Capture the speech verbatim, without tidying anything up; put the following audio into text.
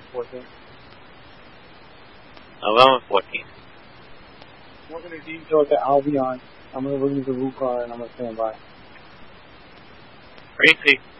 fourteen. eleven fourteen. We're going to detour to Albion. I'm going to release the root car and I'm going to stand by. Tracy.